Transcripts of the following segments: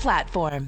platform.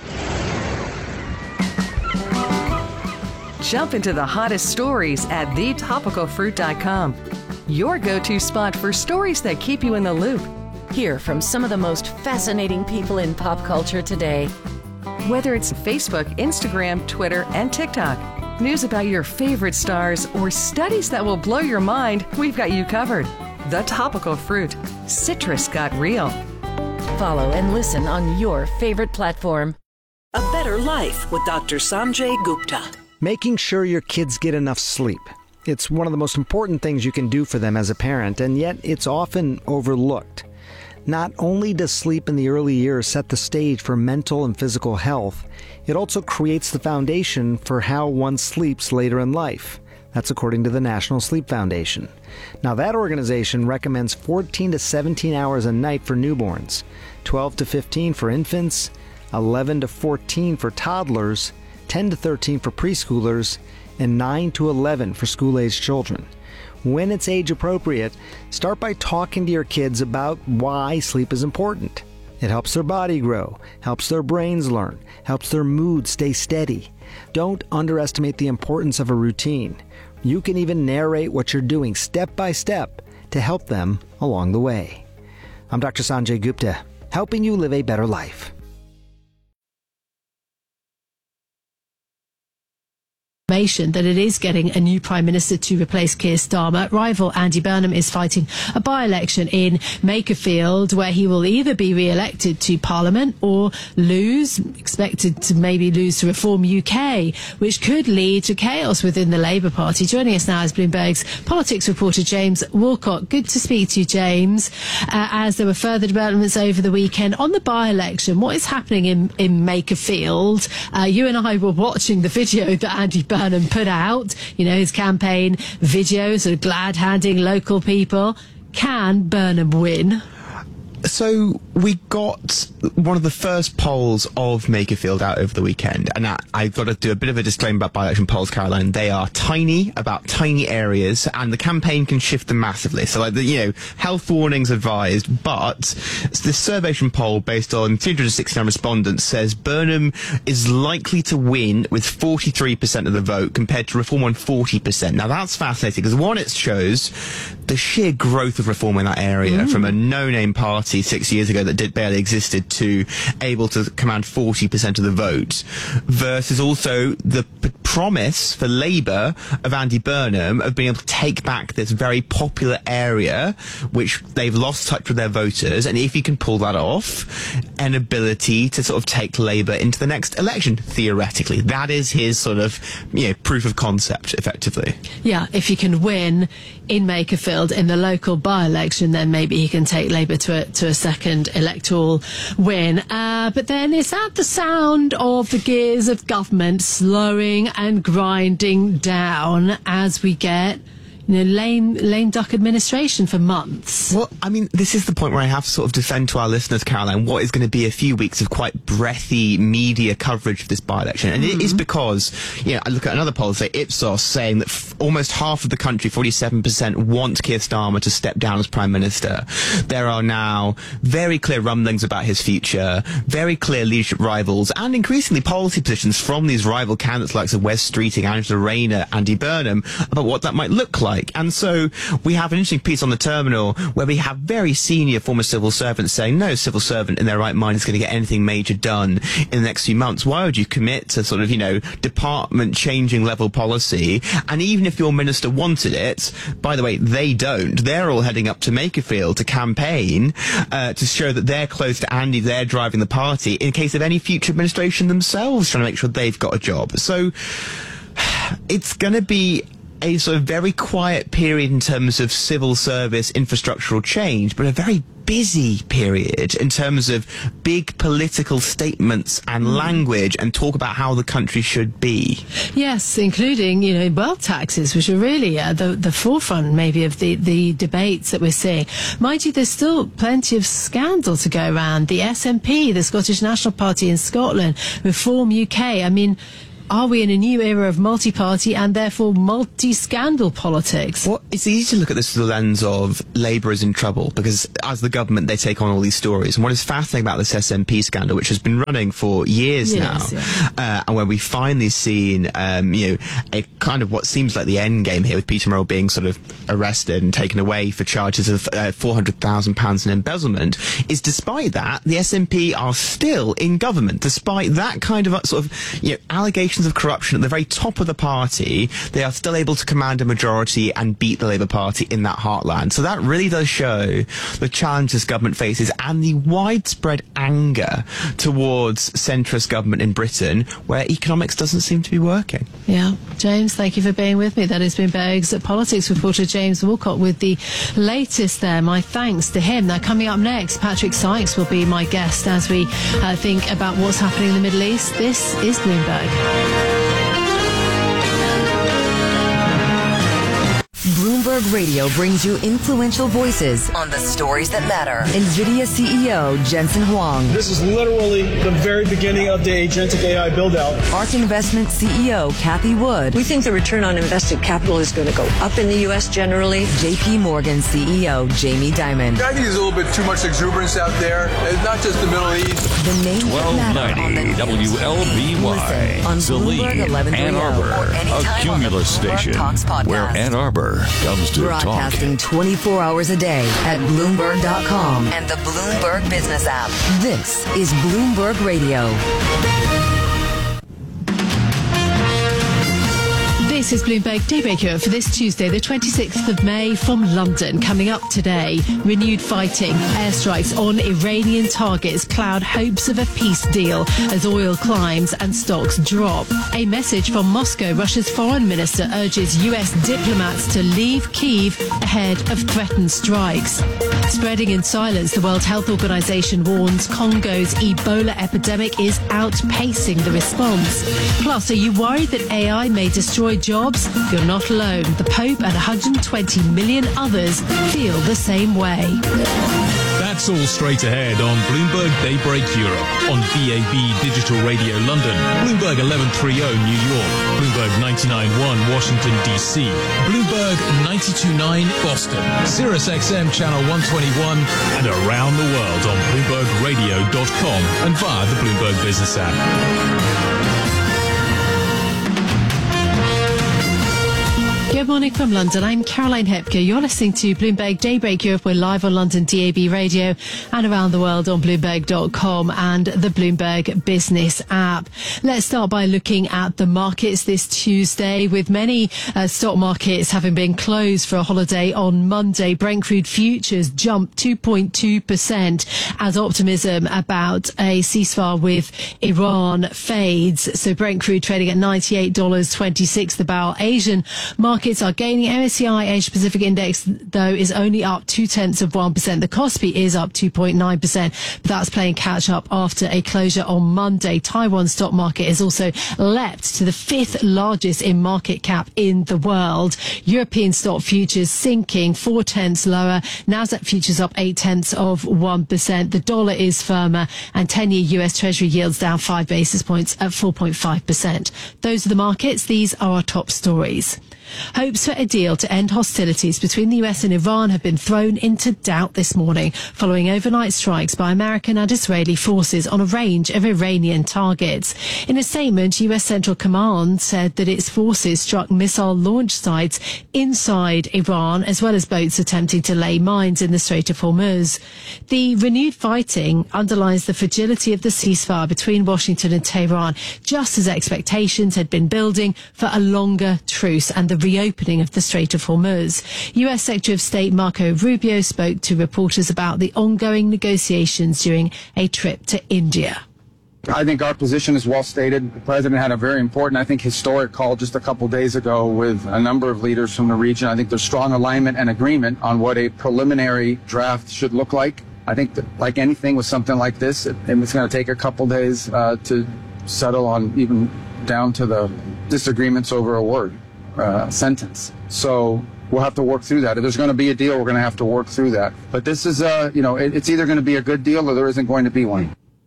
Jump into the hottest stories at thetopicalfruit.com. Your go-to spot for stories that keep you in the loop. Hear from some of the most fascinating people in pop culture today. Whether it's Facebook, Instagram, Twitter, and TikTok, news about your favorite stars, or studies that will blow your mind, we've got you covered. The Topical Fruit. Citrus got real. Follow and listen on your favorite platform. A Better Life with Dr. Sanjay Gupta. Making sure your kids get enough sleep. It's one of the most important things you can do for them as a parent, and yet it's often overlooked. Not only does sleep in the early years set the stage for mental and physical health, it also creates the foundation for how one sleeps later in life. That's according to the National Sleep Foundation. Now, that organization recommends 14 to 17 hours a night for newborns, 12 to 15 for infants, 11 to 14 for toddlers, 10 to 13 for preschoolers, and 9 to 11 for school-aged children. When it's age appropriate, start by talking to your kids about why sleep is important. It helps their body grow, helps their brains learn, helps their mood stay steady. Don't underestimate the importance of a routine. You can even narrate what you're doing step by step to help them along the way. I'm Dr. Sanjay Gupta, helping you live a better life. That it is getting a new Prime Minister to replace Keir Starmer. Rival Andy Burnham is fighting a by-election in Makerfield where he will either be re-elected to Parliament or expected to maybe lose to Reform UK, which could lead to chaos within the Labour Party. Joining us now is Bloomberg's politics reporter James Walcott. Good to speak to you, James. As there were further developments over the weekend on the by-election, what is happening in Makerfield? You and I were watching the video that Andy Burnham put out, his campaign video, sort of glad-handing local people. Can Burnham win? So we got one of the first polls of Makerfield out over the weekend, and I've got to do a bit of a disclaimer about by-election polls, Caroline. They are tiny, about tiny areas, and the campaign can shift them massively. So, health warnings advised, but this Survation poll, based on 369 respondents, says Burnham is likely to win with 43% of the vote, compared to Reform on 40%. Now, that's fascinating, because one, it shows the sheer growth of Reform in that area, from a no-name party 6 years ago that barely existed to able to command 40% of the vote, versus also the promise for Labour of Andy Burnham of being able to take back this very popular area, which they've lost touch with their voters, and if he can pull that off, an ability to sort of take Labour into the next election, theoretically. That is his sort of, proof of concept, effectively. Yeah, if he can win in Makerfield in the local by-election, then maybe he can take Labour to a second electoral win. But then is that the sound of the gears of government slowing and grinding down as we get lame duck administration for months? Well, this is the point where I have to sort of defend to our listeners, Caroline, what is going to be a few weeks of quite breathy media coverage of this by-election. And it is because, I look at another poll, say Ipsos, saying that almost half of the country, 47%, want Keir Starmer to step down as Prime Minister. There are now very clear rumblings about his future, very clear leadership rivals, and increasingly policy positions from these rival candidates like Wes Streeting, Angela Rayner, Andy Burnham, about what that might look like. And so we have an interesting piece on the Terminal where we have very senior former civil servants saying no civil servant in their right mind is going to get anything major done in the next few months. Why would you commit to sort of, department changing level policy? And even if your minister wanted it, by the way, they don't. They're all heading up to Makerfield to campaign to show that they're close to Andy, they're driving the party in case of any future administration themselves trying to make sure they've got a job. So it's going to be a sort of very quiet period in terms of civil service infrastructural change, but a very busy period in terms of big political statements and language and talk about how the country should be. Yes, including, wealth taxes, which are really the forefront maybe of the debates that we're seeing. Mind you, there's still plenty of scandal to go around. The SNP, the Scottish National Party in Scotland, Reform UK, Are we in a new era of multi-party and therefore multi-scandal politics? Well, it's easy to look at this through the lens of Labour is in trouble, because as the government, they take on all these stories. And what is fascinating about this SNP scandal, which has been running for years now, and where we finally seen, a kind of what seems like the end game here, with Peter Murrell being sort of arrested and taken away for charges of £400,000 in embezzlement, is despite that, the SNP are still in government. Despite that kind of sort of, allegations of corruption at the very top of the party, they are still able to command a majority and beat the Labour Party in that heartland. So that really does show the challenges government faces and the widespread anger towards centrist government in Britain, where economics doesn't seem to be working. Yeah. James, thank you for being with me. That has been Bloomberg's politics reporter James Walcott with the latest there. My thanks to him. Now, coming up next, Patrick Sykes will be my guest as we think about what's happening in the Middle East. This is Bloomberg. Bloomberg Radio brings you influential voices on the stories that matter. NVIDIA CEO Jensen Huang. This is literally the very beginning of the agentic AI build-out. ARK Investment CEO Cathie Wood. We think the return on invested capital is going to go up in the U.S. generally. JP Morgan CEO Jamie Dimon. I think there's a little bit too much exuberance out there. It's not just the Middle East. The names that matter on the WLBY. on Saline, Bloomberg 1130 Ann Arbor, a Cumulus station where Ann Arbor comes to broadcasting talk. 24 hours a day at Bloomberg.com and the Bloomberg Business app. This is Bloomberg Radio. This is Bloomberg Daybreak Europe for this Tuesday, the 26th of May from London. Coming up today, renewed fighting, airstrikes on Iranian targets cloud hopes of a peace deal as oil climbs and stocks drop. A message from Moscow. Russia's foreign minister urges US diplomats to leave Kyiv ahead of threatened strikes. Spreading in silence, the World Health Organization warns Congo's Ebola epidemic is outpacing the response. Plus, are you worried that AI may destroy jobs? You're not alone. The Pope and 120 million others feel the same way. That's all straight ahead on Bloomberg Daybreak Europe, on DAB Digital Radio London, Bloomberg 1130 New York, Bloomberg 99.1 Washington DC, Bloomberg 92.9 Boston, Sirius XM Channel 121, and around the world on BloombergRadio.com and via the Bloomberg Business app. Good morning from London. I'm Caroline Hepker. You're listening to Bloomberg Daybreak Europe. We're live on London DAB Radio and around the world on Bloomberg.com and the Bloomberg Business app. Let's start by looking at the markets this Tuesday, with many stock markets having been closed for a holiday on Monday. Brent crude futures jumped 2.2% as optimism about a ceasefire with Iran fades. So Brent crude trading at $98.26 the barrel. Asian markets are gaining. MSCI Asia Pacific Index, though, is only up 0.2%. The Kospi is up 2.9%, but that's playing catch up after a closure on Monday. Taiwan stock market has also leapt to the fifth largest in market cap in the world. European stock futures sinking 0.4 lower. Nasdaq futures up 0.8%. The dollar is firmer, and 10-year US Treasury yields down 5 basis points at 4.5%. Those are the markets. These are our top stories. Hopes for a deal to end hostilities between the US and Iran have been thrown into doubt this morning following overnight strikes by American and Israeli forces on a range of Iranian targets. In a statement, US Central Command said that its forces struck missile launch sites inside Iran, as well as boats attempting to lay mines in the Strait of Hormuz. The renewed fighting underlines the fragility of the ceasefire between Washington and Tehran, just as expectations had been building for a longer truce and the reopening of the Strait of Hormuz. US Secretary of State Marco Rubio spoke to reporters about the ongoing negotiations during a trip to India. I think our position is well stated. The president had a very important, I think, historic call just a couple days ago with a number of leaders from the region. I think there's strong alignment and agreement on what a preliminary draft should look like. I think that, like anything with something like this, it's going to take a couple days to settle on, even down to the disagreements over a word. Sentence. So we'll have to work through that. If there's going to be a deal, we're going to have to work through that. But this is, it's either going to be a good deal or there isn't going to be one.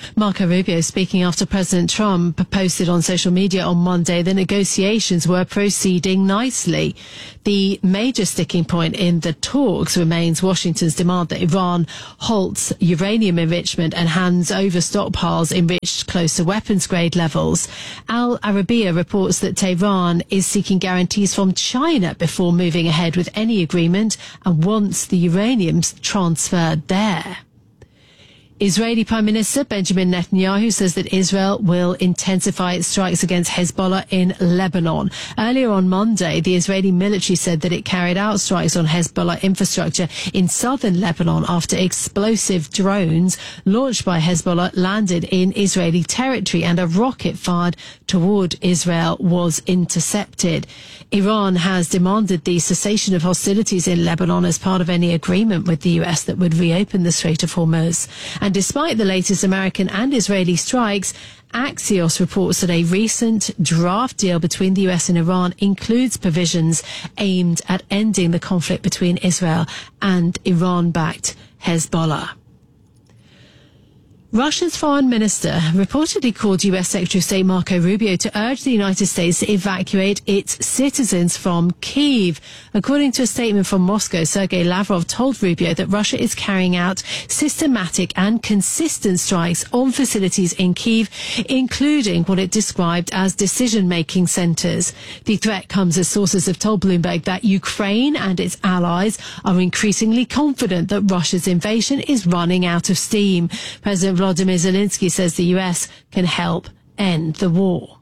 Marco Rubio speaking after President Trump posted on social media on Monday the negotiations were proceeding nicely. The major sticking point in the talks remains Washington's demand that Iran halts uranium enrichment and hands over stockpiles enriched close to weapons grade levels. Al Arabiya reports that Tehran is seeking guarantees from China before moving ahead with any agreement and wants the uranium transferred there. Israeli Prime Minister Benjamin Netanyahu says that Israel will intensify its strikes against Hezbollah in Lebanon. Earlier on Monday, the Israeli military said that it carried out strikes on Hezbollah infrastructure in southern Lebanon after explosive drones launched by Hezbollah landed in Israeli territory and a rocket fired toward Israel was intercepted. Iran has demanded the cessation of hostilities in Lebanon as part of any agreement with the US that would reopen the Strait of Hormuz. And despite the latest American and Israeli strikes, Axios reports that a recent draft deal between the US and Iran includes provisions aimed at ending the conflict between Israel and Iran-backed Hezbollah. Russia's foreign minister reportedly called US Secretary of State Marco Rubio to urge the United States to evacuate its citizens from Kyiv. According to a statement from Moscow, Sergei Lavrov told Rubio that Russia is carrying out systematic and consistent strikes on facilities in Kyiv, including what it described as decision-making centres. The threat comes as sources have told Bloomberg that Ukraine and its allies are increasingly confident that Russia's invasion is running out of steam. President Volodymyr Zelensky says the US can help end the war.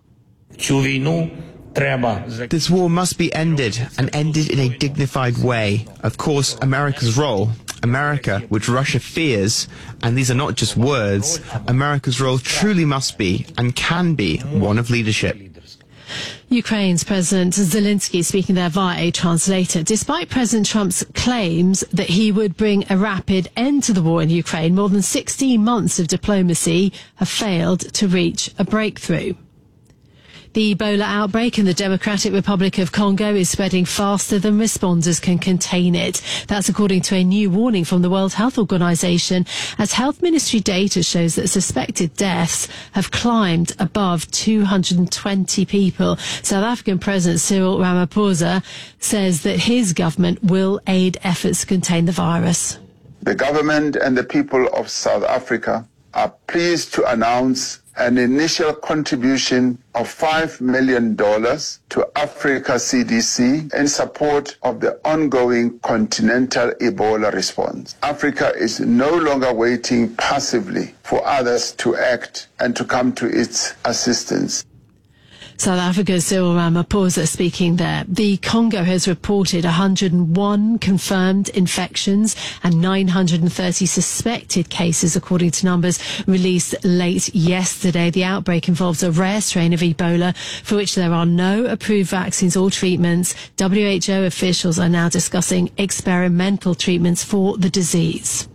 This war must be ended, and ended in a dignified way. Of course, America's role, America, which Russia fears, and these are not just words, America's role truly must be, and can be, one of leadership. Ukraine's President Zelensky speaking there via a translator. Despite President Trump's claims that he would bring a rapid end to the war in Ukraine, more than 16 months of diplomacy have failed to reach a breakthrough. The Ebola outbreak in the Democratic Republic of Congo is spreading faster than responders can contain it. That's according to a new warning from the World Health Organization, as Health Ministry data shows that suspected deaths have climbed above 220 people. South African President Cyril Ramaphosa says that his government will aid efforts to contain the virus. The government and the people of South Africa are pleased to announce an initial contribution of $5 million to Africa CDC in support of the ongoing continental Ebola response. Africa is no longer waiting passively for others to act and to come to its assistance. South Africa's Cyril Ramaphosa speaking there. The Congo has reported 101 confirmed infections and 930 suspected cases, according to numbers released late yesterday. The outbreak involves a rare strain of Ebola for which there are no approved vaccines or treatments. WHO officials are now discussing experimental treatments for the disease.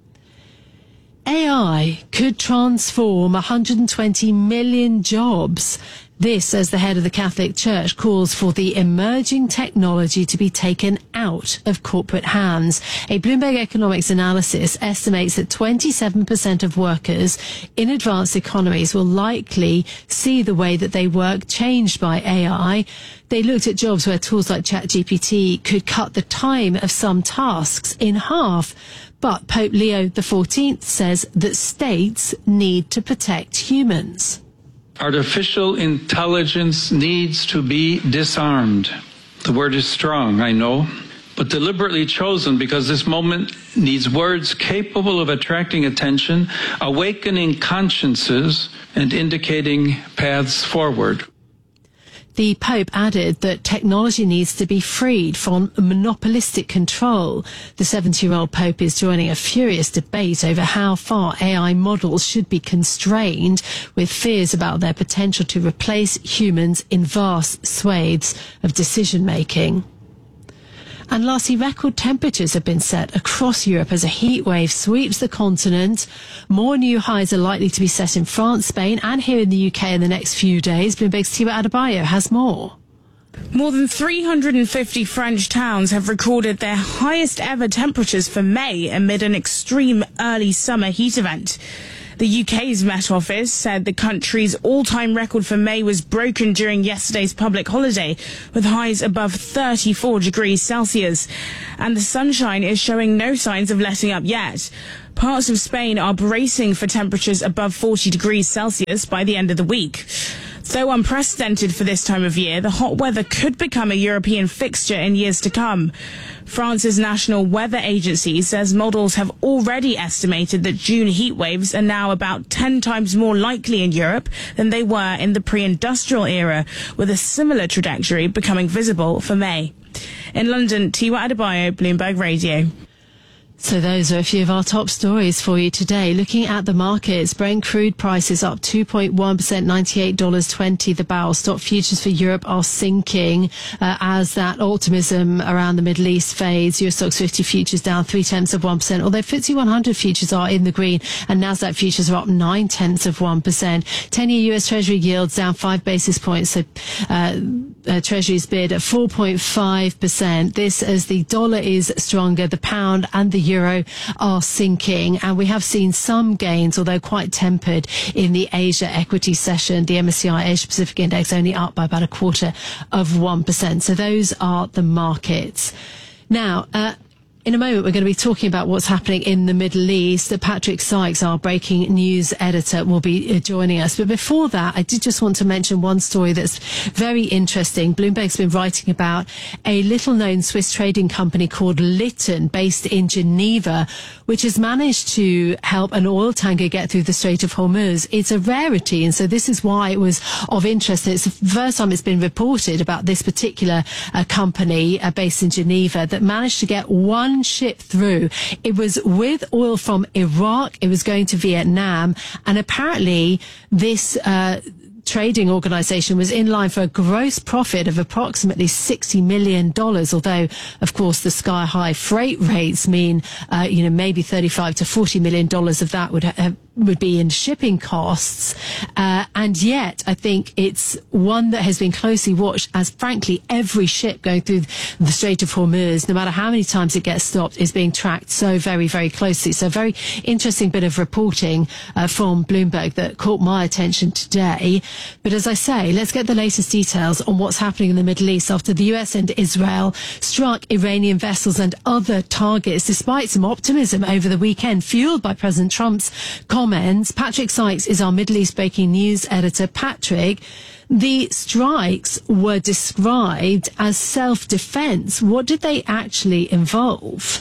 AI could transform 120 million jobs. This, as the head of the Catholic Church calls for the emerging technology to be taken out of corporate hands. A Bloomberg Economics analysis estimates that 27% of workers in advanced economies will likely see the way that they work changed by AI. They looked at jobs where tools like ChatGPT could cut the time of some tasks in half. But Pope Leo XIV says that states need to protect humans. Artificial intelligence needs to be disarmed. The word is strong, I know, but deliberately chosen because this moment needs words capable of attracting attention, awakening consciences, and indicating paths forward. The Pope added that technology needs to be freed from monopolistic control. The 70-year-old Pope is joining a furious debate over how far AI models should be constrained, with fears about their potential to replace humans in vast swathes of decision-making. And lastly, record temperatures have been set across Europe as a heat wave sweeps the continent. More new highs are likely to be set in France, Spain and here in the UK in the next few days. Bloomberg's Tiwa Adebayo has more. More than 350 French towns have recorded their highest ever temperatures for May amid an extreme early summer heat event. The UK's Met Office said the country's all-time record for May was broken during yesterday's public holiday, with highs above 34 degrees Celsius. And the sunshine is showing no signs of letting up yet. Parts of Spain are bracing for temperatures above 40 degrees Celsius by the end of the week. Though unprecedented for this time of year, the hot weather could become a European fixture in years to come. France's National Weather Agency says models have already estimated that June heat waves are now about 10 times more likely in Europe than they were in the pre-industrial era, with a similar trajectory becoming visible for May. In London, Tiwa Adebayo, Bloomberg Radio. So those are a few of our top stories for you today. Looking at the markets, Brent crude prices up 2.1%, $98.20 the barrel. Stock futures for Europe are sinking as that optimism around the Middle East fades. US Stocks 50 futures down 0.3%, although FTSE 100 futures are in the green and Nasdaq futures are up 0.9%. 10-year US Treasury yields down 5 basis points. So Treasuries bid at 4.5%. This as the dollar is stronger, the pound and the euro are sinking, and we have seen some gains, although quite tempered, in the Asia equity session. The MSCI Asia Pacific Index only up by about 0.25%. So those are the markets. Now, in a moment, we're going to be talking about what's happening in the Middle East. Patrick Sykes, our breaking news editor, will be joining us. But before that, I did just want to mention one story that's very interesting. Bloomberg's been writing about a little-known Swiss trading company called Lytton, based in Geneva, which has managed to help an oil tanker get through the Strait of Hormuz. It's a rarity, and so this is why it was of interest. It's the first time it's been reported about this particular company based in Geneva that managed to get one ship through. It was with oil from Iraq. It was going to Vietnam, and apparently this trading organization was in line for a gross profit of approximately $60 million, although, of course, the sky-high freight rates mean, maybe $35 to $40 million of that would be in shipping costs. And yet, I think it's one that has been closely watched, as frankly, every ship going through the Strait of Hormuz, no matter how many times it gets stopped, is being tracked so very, very closely. So a very interesting bit of reporting from Bloomberg that caught my attention today. But as I say, let's get the latest details on what's happening in the Middle East after the US and Israel struck Iranian vessels and other targets, despite some optimism over the weekend, fueled by President Trump's comments. Patrick Sykes is our Middle East breaking news editor. Patrick, the strikes were described as self-defense. What did they actually involve?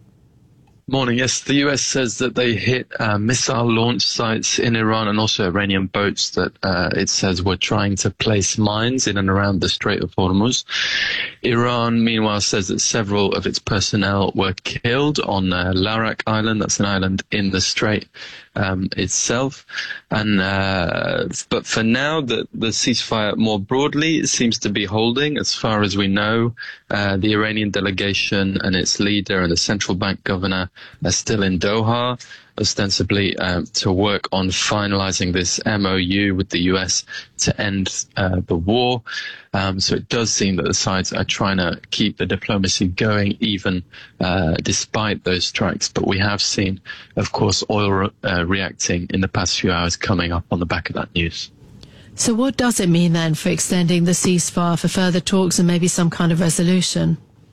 Morning. Yes, the US says that they hit missile launch sites in Iran and also Iranian boats that it says were trying to place mines in and around the Strait of Hormuz. Iran, meanwhile, says that several of its personnel were killed on Larak Island. That's an island in the Strait itself. And but for now, the ceasefire more broadly seems to be holding. As far as we know, the Iranian delegation and its leader and the central bank governor are still in Doha, ostensibly to work on finalizing this MOU with the US to end the war. So it does seem that the sides are trying to keep the diplomacy going, even despite those strikes. But we have seen, of course, oil reacting in the past few hours, coming up on the back of that news. So what does it mean then for extending the ceasefire for further talks and maybe some kind of resolution?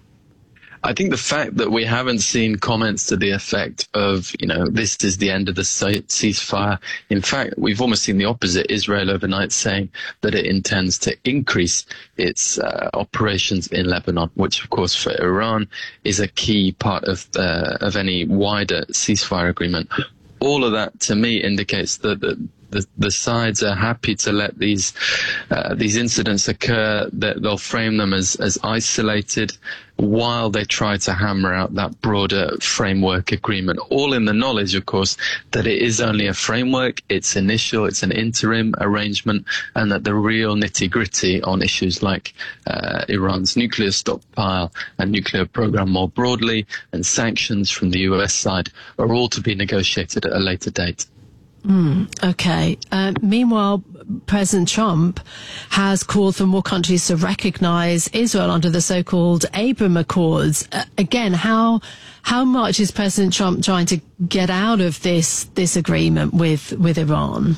I think the fact that we haven't seen comments to the effect of, this is the end of the ceasefire. In fact, we've almost seen the opposite. Israel overnight saying that it intends to increase its operations in Lebanon, which, of course, for Iran is a key part of any wider ceasefire agreement. All of that, to me, indicates that the sides are happy to let these incidents occur, that they'll frame them as isolated while they try to hammer out that broader framework agreement, all in the knowledge, of course, that it is only a framework, it's initial, it's an interim arrangement, and that the real nitty-gritty on issues like Iran's nuclear stockpile and nuclear program more broadly, and sanctions from the US side, are all to be negotiated at a later date. Okay. Meanwhile, President Trump has called for more countries to recognize Israel under the so-called Abraham Accords. Again, how much is President Trump trying to get out of this agreement with Iran?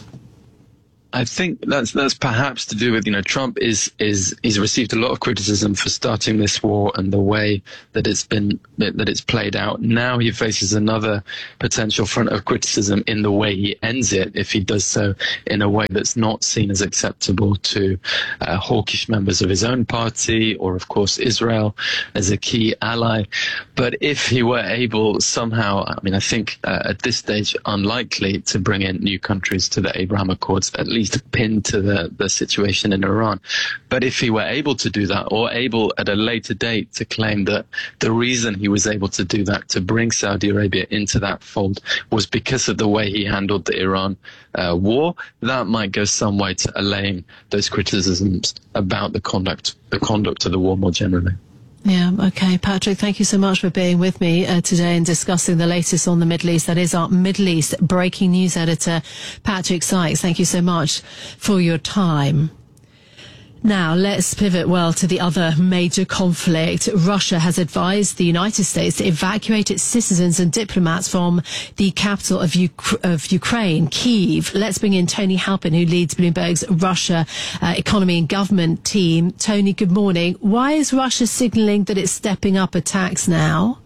I think that's perhaps to do with, Trump he's received a lot of criticism for starting this war and the way that it's played out. Now he faces another potential front of criticism in the way he ends it, if he does so in a way that's not seen as acceptable to hawkish members of his own party, or of course Israel as a key ally. But if he were able somehow, I think at this stage unlikely to bring in new countries to the Abraham Accords, at least pinned to the situation in Iran. But if he were able to do that, or able at a later date to claim that the reason he was able to do that, to bring Saudi Arabia into that fold, was because of the way he handled the Iran war, that might go some way to allaying those criticisms about the conduct of the war more generally. Yeah, okay. Patrick, thank you so much for being with me today and discussing the latest on the Middle East. That is our Middle East breaking news editor, Patrick Sykes. Thank you so much for your time. Now, let's pivot to the other major conflict. Russia has advised the United States to evacuate its citizens and diplomats from the capital of Ukraine, Kyiv. Let's bring in Tony Halpin, who leads Bloomberg's Russia economy and government team. Tony, good morning. Why is Russia signaling that it's stepping up attacks now?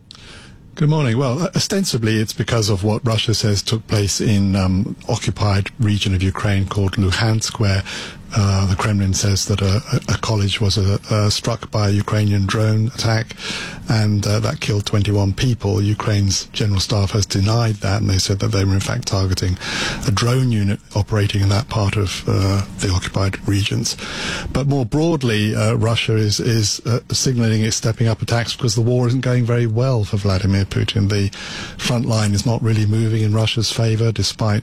Good morning. Well, ostensibly it's because of what Russia says took place in occupied region of Ukraine called Luhansk, where the Kremlin says that a college was struck by a Ukrainian drone attack, and that killed 21 people. Ukraine's general staff has denied that, and they said that they were in fact targeting a drone unit operating in that part of the occupied regions. But more broadly, Russia is signaling it's stepping up attacks because the war isn't going very well for Vladimir Putin. The front line is not really moving in Russia's favor, despite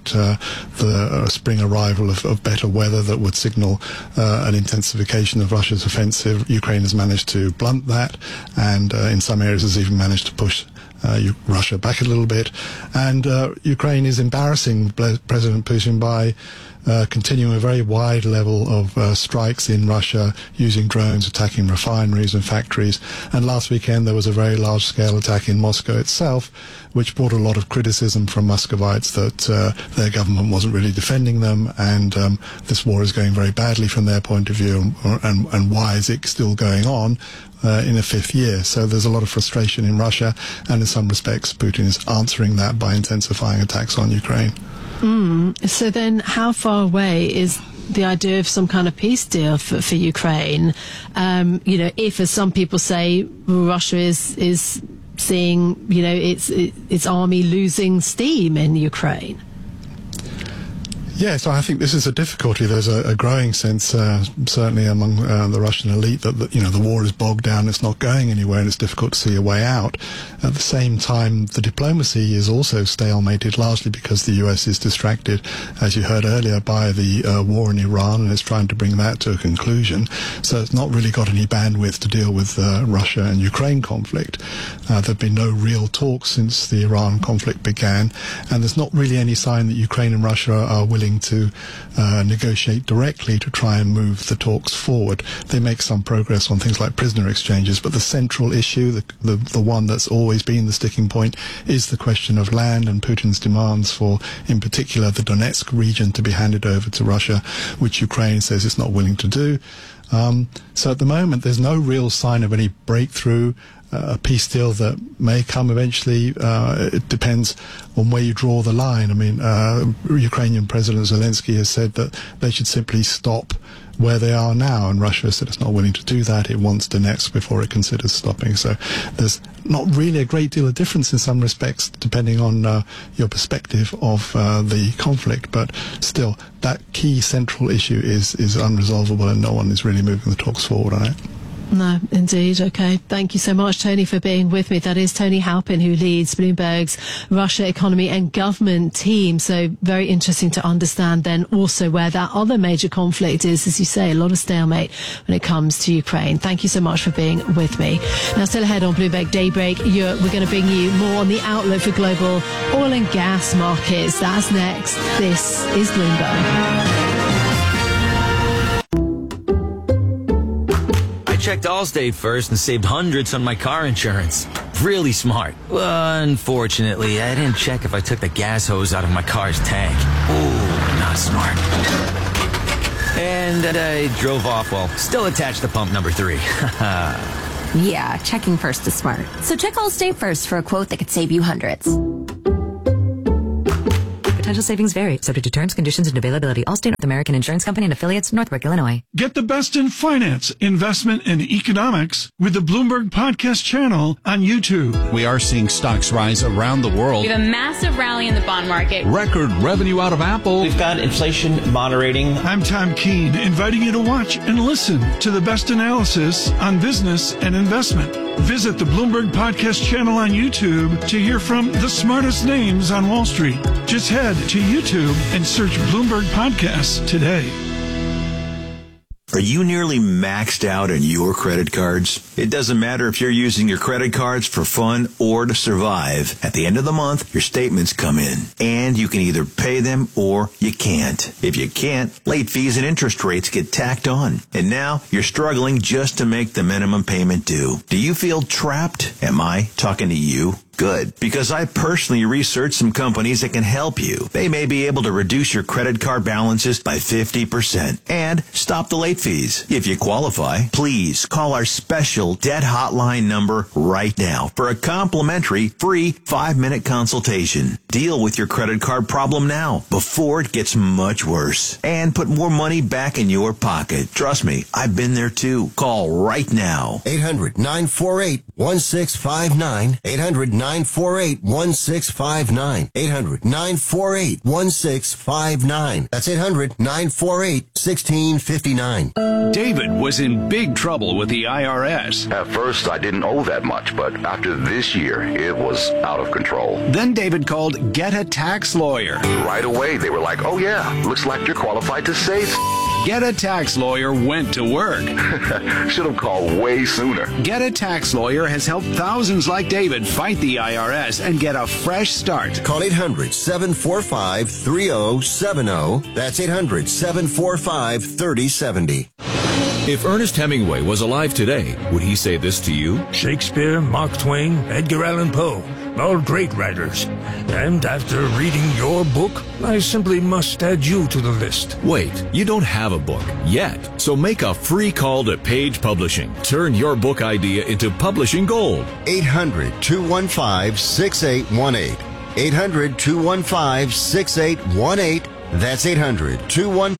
the spring arrival of better weather that would signal an intensification of Russia's offensive. Ukraine has managed to blunt that, and in some areas has even managed to push Russia back a little bit. And Ukraine is embarrassing President Putin by continuing a very wide level of strikes in Russia, using drones, attacking refineries and factories. And last weekend there was a very large-scale attack in Moscow itself, which brought a lot of criticism from Muscovites that their government wasn't really defending them, and this war is going very badly from their point of view, and why is it still going on in a fifth year? So there's a lot of frustration in Russia, and in some respects Putin is answering that by intensifying attacks on Ukraine. So then how far away is the idea of some kind of peace deal for Ukraine? If, as some people say, Russia is seeing, its army losing steam in Ukraine? Yes, I think this is a difficulty. There's a growing sense, certainly among the Russian elite, that the war is bogged down, it's not going anywhere, and it's difficult to see a way out. At the same time, the diplomacy is also stalemated, largely because the US is distracted, as you heard earlier, by the war in Iran, and is trying to bring that to a conclusion. So it's not really got any bandwidth to deal with the Russia and Ukraine conflict. There have been no real talks since the Iran conflict began, and there's not really any sign that Ukraine and Russia are willing to negotiate directly to try and move the talks forward. They make some progress on things like prisoner exchanges, but the central issue, the one that's always been the sticking point, is the question of land and Putin's demands for, in particular, the Donetsk region to be handed over to Russia, which Ukraine says it's not willing to do. So at the moment, there's no real sign of any breakthrough. A peace deal that may come eventually, it depends on where you draw the line. I mean, Ukrainian President Zelensky has said that they should simply stop where they are now, and Russia said it's not willing to do that. It wants Donetsk before it considers stopping. So there's not really a great deal of difference in some respects, depending on your perspective of the conflict. But still, that key central issue is unresolvable, and no one is really moving the talks forward on it. No, indeed. Okay. Thank you so much, Tony, for being with me. That is Tony Halpin, who leads Bloomberg's Russia economy and government team. So very interesting to understand then also where that other major conflict is, as you say, a lot of stalemate when it comes to Ukraine. Thank you so much for being with me. Now, still ahead on Bloomberg Daybreak Europe, we're going to bring you more on the outlook for global oil and gas markets. That's next. This is Bloomberg. I checked Allstate first and saved hundreds on my car insurance. Really smart. Unfortunately, I didn't check if I took the gas hose out of my car's tank. Ooh, not smart. And I drove off while still attached to pump number 3. Yeah, checking first is smart. So check Allstate first for a quote that could save you hundreds. Potential savings vary, subject to terms, conditions, and availability. Allstate North American Insurance Company and affiliates, Northbrook, Illinois. Get the best in finance, investment, and economics with the Bloomberg Podcast channel on YouTube. We are seeing stocks rise around the world. We have a massive rally in the bond market. Record revenue out of Apple. We've got inflation moderating. I'm Tom Keene, inviting you to watch and listen to the best analysis on business and investment. Visit the Bloomberg Podcast channel on YouTube to hear from the smartest names on Wall Street. Just head to YouTube and search Bloomberg Podcasts today. Are you nearly maxed out on your credit cards? It doesn't matter if you're using your credit cards for fun or to survive. At the end of the month, your statements come in, and you can either pay them or you can't. If you can't, late fees and interest rates get tacked on. And now you're struggling just to make the minimum payment due. Do you feel trapped? Am I talking to you? Good, because I personally researched some companies that can help you. They may be able to reduce your credit card balances by 50% and stop the late fees. If you qualify, please call our special debt hotline number right now for a complimentary free 5-minute consultation. Deal with your credit card problem now before it gets much worse and put more money back in your pocket. Trust me, I've been there too. Call right now. 800-948-1659. 800-948-1659. 800-948-1659. That's 800-948-1659. David was in big trouble with the IRS. At first, I didn't owe that much, but after this year, it was out of control. Then David called Get a Tax Lawyer. Right away, they were like, oh yeah, looks like you're qualified to save. Get a Tax Lawyer went to work. Should have called way sooner. Get a Tax Lawyer has helped thousands like David fight the IRS and get a fresh start. Call 800-745-3070. That's 800-745-3070. If Ernest Hemingway was alive today, would he say this to you? Shakespeare, Mark Twain, Edgar Allan Poe, all great writers. And after reading your book, I simply must add you to the list. Wait, you don't have a book yet. So make a free call to Page Publishing. Turn your book idea into publishing gold. 800-215-6818. 800-215-6818. That's 800-215.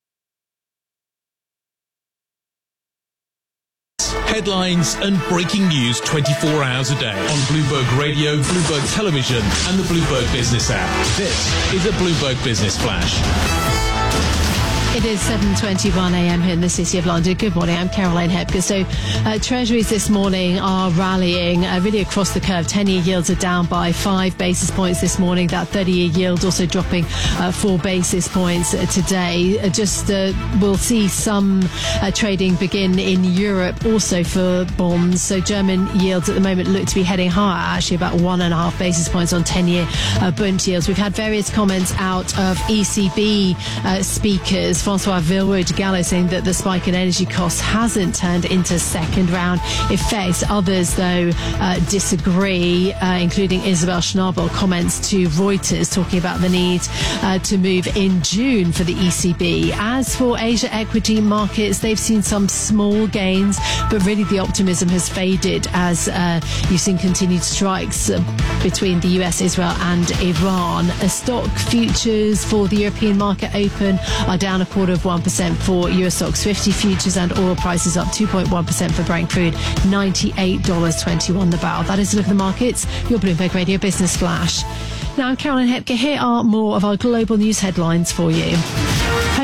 Headlines and breaking news 24 hours a day on Bloomberg Radio, Bloomberg Television, and the Bloomberg Business app. This is a Bloomberg Business Flash. It is 7:21 a.m. here in the City of London. Good morning, I'm Caroline Hepker. So Treasuries this morning are rallying really across the curve. 10-year yields are down by 5 basis points this morning. That 30-year yield also dropping 4 basis points today. We'll see some trading begin in Europe also for bonds. So German yields at the moment look to be heading higher, actually about 1.5 basis points on 10-year Bund yields. We've had various comments out of ECB speakers. Francois Villeroy-de-Gallo saying that the spike in energy costs hasn't turned into second round effects. Others, though, disagree, including Isabel Schnabel comments to Reuters talking about the need to move in June for the ECB. As for Asia equity markets, they've seen some small gains, but really the optimism has faded as you've seen continued strikes between the US, Israel and Iran. Stock futures for the European market open are down 0.25% for US stocks 50 futures, and oil prices up 2.1% for Brent crude, $98.21 the barrel. That is a look at the markets. Your Bloomberg Radio Business Flash. Now, I'm Caroline Hepker. Here are more of our global news headlines for you.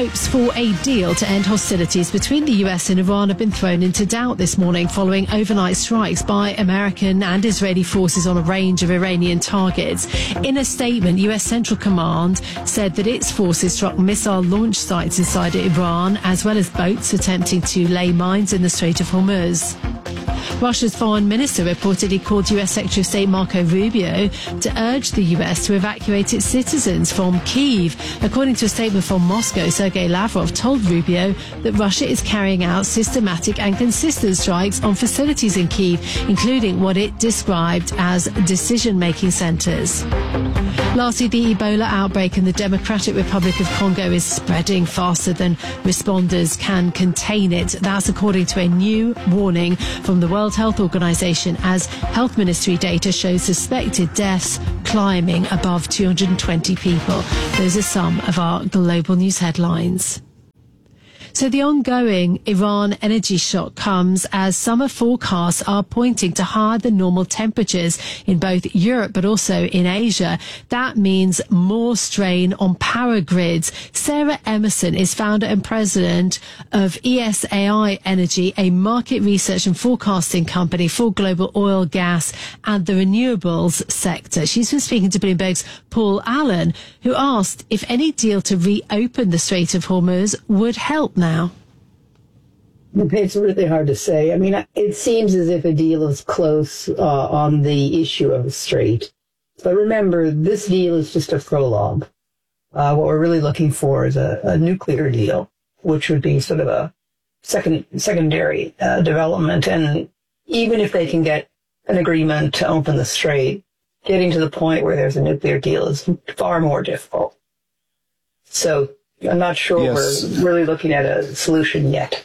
hopes for a deal to end hostilities between the US and Iran have been thrown into doubt this morning following overnight strikes by American and Israeli forces on a range of Iranian targets. In a statement, US Central Command said that its forces struck missile launch sites inside Iran, as well as boats attempting to lay mines in the Strait of Hormuz. Russia's foreign minister reportedly called US Secretary of State Marco Rubio to urge the US to evacuate its citizens from Kyiv. According to a statement from Moscow, Sergei Lavrov told Rubio that Russia is carrying out systematic and consistent strikes on facilities in Kyiv, including what it described as decision-making centres. Lastly, the Ebola outbreak in the Democratic Republic of Congo is spreading faster than responders can contain it. That's according to a new warning from the World Health Organization, as health ministry data shows suspected deaths climbing above 220 people. Those are some of our global news headlines. So the ongoing Iran energy shock comes as summer forecasts are pointing to higher than normal temperatures in both Europe but also in Asia. That means more strain on power grids. Sarah Emerson is founder and president of ESAI Energy, a market research and forecasting company for global oil, gas and the renewables sector. She's been speaking to Bloomberg's Paul Allen, who asked if any deal to reopen the Strait of Hormuz would help now. It's really hard to say. I mean, it seems as if a deal is close on the issue of the strait. But remember, this deal is just a prologue. What we're really looking for is a nuclear deal, which would be sort of a secondary development. And even if they can get an agreement to open the strait, getting to the point where there's a nuclear deal is far more difficult. So I'm not sure we're really looking at a solution yet.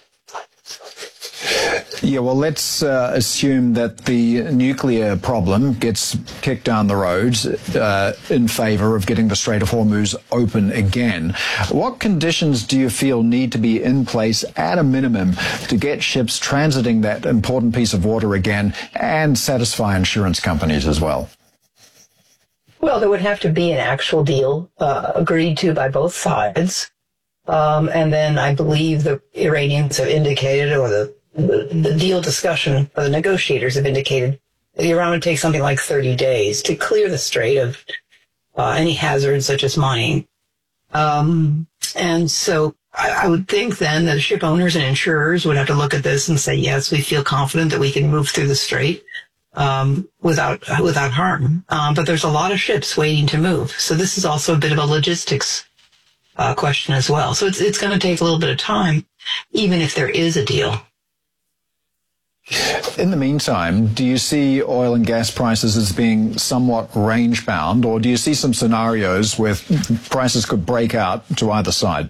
Yeah, well, let's assume that the nuclear problem gets kicked down the road in favor of getting the Strait of Hormuz open again. What conditions do you feel need to be in place at a minimum to get ships transiting that important piece of water again and satisfy insurance companies as well? Well, there would have to be an actual deal agreed to by both sides. And then I believe the Iranians have indicated, or the deal discussion, or the negotiators have indicated, that Iran would take something like 30 days to clear the strait of any hazards such as mining. And so I would think then that ship owners and insurers would have to look at this and say, yes, we feel confident that we can move through the strait without harm. But there's a lot of ships waiting to move. So this is also a bit of a logistics question as well. So it's going to take a little bit of time, even if there is a deal. In the meantime, do you see oil and gas prices as being somewhat range-bound, or do you see some scenarios where prices could break out to either side?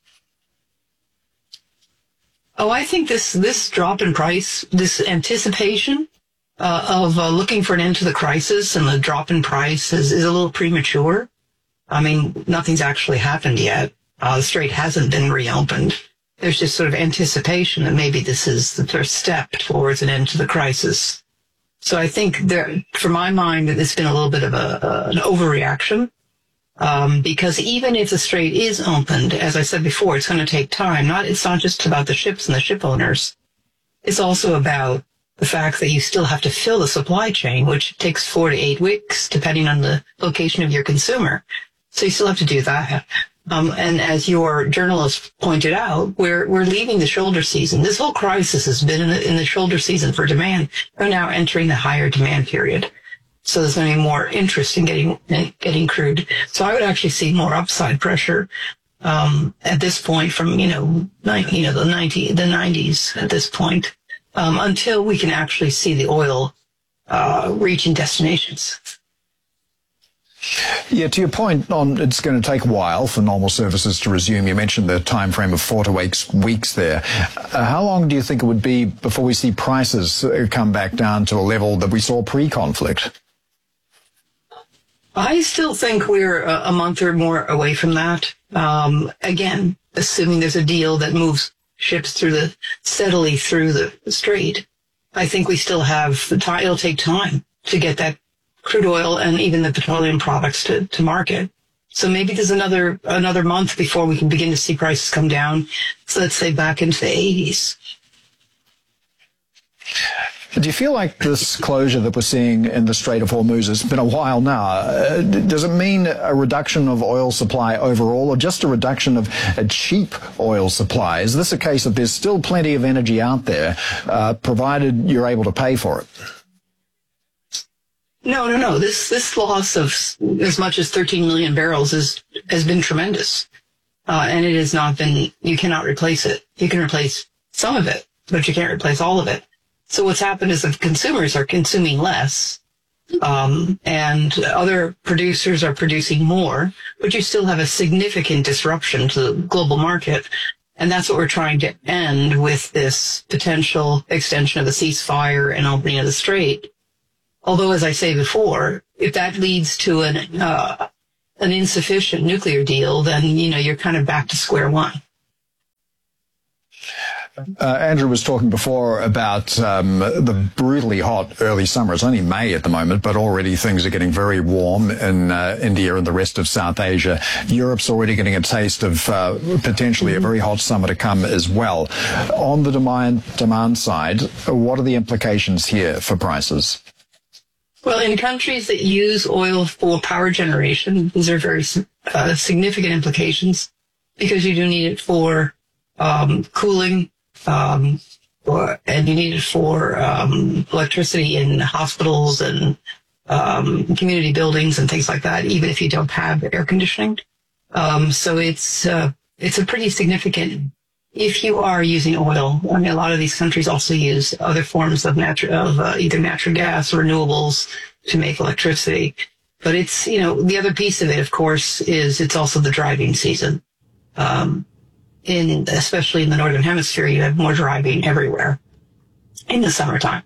Oh, I think this drop in price, this anticipation of looking for an end to the crisis and the drop in price is a little premature. I mean, nothing's actually happened yet. The strait hasn't been reopened. There's just sort of anticipation that maybe this is the first step towards an end to the crisis. So I think for my mind, it's been a little bit of an overreaction, because even if the strait is opened, as I said before, it's going to take time. It's not just about the ships and the ship owners. It's also about the fact that you still have to fill the supply chain, which takes 4 to 8 weeks, depending on the location of your consumer. So you still have to do that. And as your journalist pointed out, we're leaving the shoulder season. This whole crisis has been in the shoulder season for demand. We're now entering the higher demand period. So there's going to be more interest in getting crude. So I would actually see more upside pressure at this point from the 90s at this point, until we can actually see the oil reaching destinations. Yeah, to your point on it's going to take a while for normal services to resume. You mentioned the time frame of 4 to 8 weeks there. How long do you think it would be before we see prices come back down to a level that we saw pre-conflict? I still think we're a month or more away from that. Again, assuming there's a deal that moves ships steadily through the strait. I think we still have the time. It'll take time to get that crude oil and even the petroleum products to market. So maybe there's another month before we can begin to see prices come down. So let's say back into the 80s. Do you feel like this closure that we're seeing in the Strait of Hormuz has been a while now? Does it mean a reduction of oil supply overall, or just a reduction of a cheap oil supply? Is this a case of there's still plenty of energy out there, provided you're able to pay for it? No. This loss of as much as 13 million barrels has been tremendous. And it has not been, you cannot replace it. You can replace some of it, but you can't replace all of it. So what's happened is that consumers are consuming less, and other producers are producing more, but you still have a significant disruption to the global market. And that's what we're trying to end with this potential extension of the ceasefire and opening of the strait. Although, as I say before, if that leads to an insufficient nuclear deal, then, you're kind of back to square one. Andrew was talking before about the brutally hot early summer. It's only May at the moment, but already things are getting very warm in India and the rest of South Asia. Europe's already getting a taste of potentially a very hot summer to come as well. On the demand side, what are the implications here for prices? Well, in countries that use oil for power generation, these are very significant implications, because you do need it for cooling, and you need it for electricity in hospitals and community buildings and things like that, even if you don't have air conditioning. So it's a pretty significant. If you are using oil, I mean, a lot of these countries also use other forms of either natural gas or renewables to make electricity. But it's, the other piece of it, of course, is it's also the driving season. Especially in the Northern Hemisphere, you have more driving everywhere in the summertime.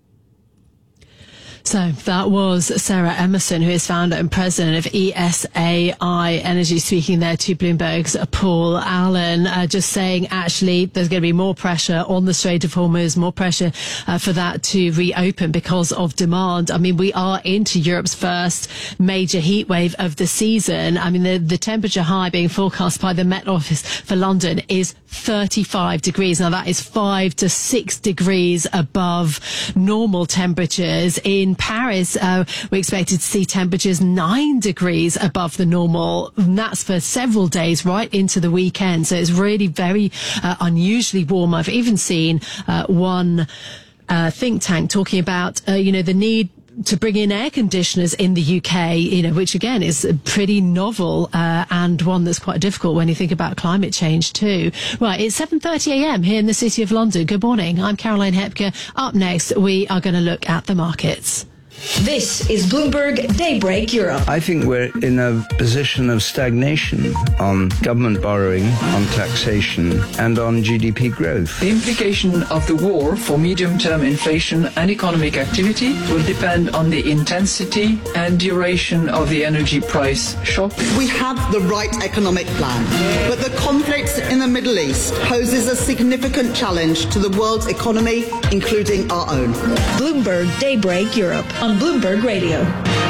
So that was Sarah Emerson, who is founder and president of ESAI Energy, speaking there to Bloomberg's Paul Allen, just saying actually there's going to be more pressure on the Strait of Hormuz, more pressure for that to reopen because of demand. I mean, we are into Europe's first major heat wave of the season. I mean, the temperature high being forecast by the Met Office for London is 35 degrees. Now that is 5 to 6 degrees above normal temperatures. In Paris, we expected to see temperatures 9 degrees above the normal. And that's for several days right into the weekend. So it's really very unusually warm. I've even seen one think tank talking about, the need to bring in air conditioners in the UK, which again is pretty novel and one that's quite difficult when you think about climate change too. Right, it's 7:30 a.m. here in the City of London. Good morning. I'm Caroline Hepker. Up next, we are going to look at the markets. This is Bloomberg Daybreak Europe. I think we're in a position of stagnation on government borrowing, on taxation, and on GDP growth. The implication of the war for medium-term inflation and economic activity will depend on the intensity and duration of the energy price shock. We have the right economic plan, but the conflict in the Middle East poses a significant challenge to the world's economy, including our own. Bloomberg Daybreak Europe on Bloomberg Radio.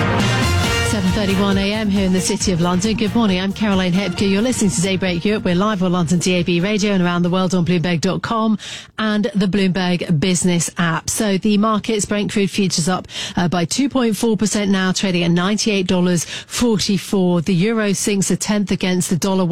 7:31 a.m. here in the City of London. Good morning. I'm Caroline Hepker. You're listening to Daybreak Europe. We're live on London DAB radio and around the world on Bloomberg.com and the Bloomberg Business app. So the markets, Brent crude futures up by 2.4% now, trading at $98.44. The euro sinks a tenth against the dollar,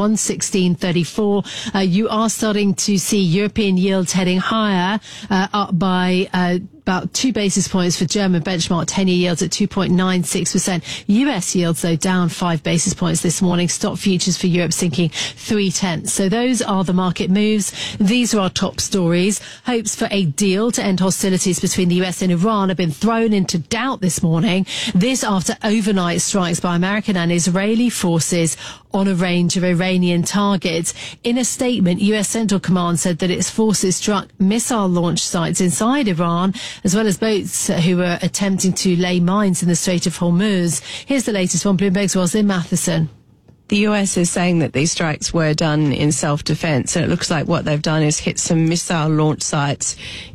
116.34. You are starting to see European yields heading higher, up by about 2 basis points for German benchmark 10-year yields at 2.96%. US yields, though, down 5 basis points this morning. Stock futures for Europe sinking 0.3. So those are the market moves. These are our top stories. Hopes for a deal to end hostilities between the US and Iran have been thrown into doubt this morning. This after overnight strikes by American and Israeli forces on a range of Iranian targets. In a statement, US Central Command said that its forces struck missile launch sites inside Iran, as well as boats who were attempting to lay mines in the Strait of Hormuz. Here's the latest from Bloomberg's Roslyn Matheson. The US is saying that these strikes were done in self-defense, and it looks like what they've done is hit some missile launch sites